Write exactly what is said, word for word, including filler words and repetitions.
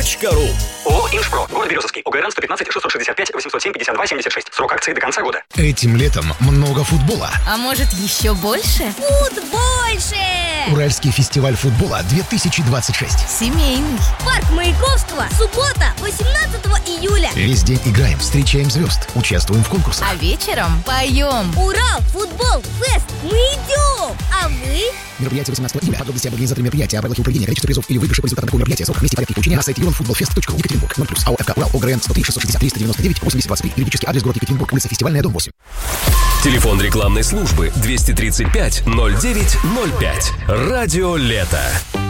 точка ру. ООО «Инжпро». Город Березовский. ОГРН сто пятнадцать шестьсот шестьдесят пять восемьсот семь пятьдесят два семьдесят шесть. Срок акции до конца года. Этим летом много футбола. А может, еще больше? Футбольше! Уральский фестиваль футбола две тысячи двадцать шесть. Семейный. Парк Маяковского. Суббота, восемнадцатого июля. Весь день играем, встречаем звезд, участвуем в конкурсах. А вечером поем. Урал, футбол, фест. Мы идем. А вы? Мероприятие восемнадцатого июля. Подробности об организаторе мероприятия, о правилах проведения, количество призов или выигрыше по результатам такого мероприятия, сроках, месте, порядке получения на сайте юронфутболфест точка ру. Екатеринбург. ноль плюс. АО ФК Урал. ОГРН сто три шестьсот шестьдесят триста девяносто девять восемьдесят двадцать три. Юридический адрес город Екатеринбург. Улица Фестивальная, дом восемь. Телефон рекламной службы двести тридцать пять ноль девять ноль пять. Радио Лето.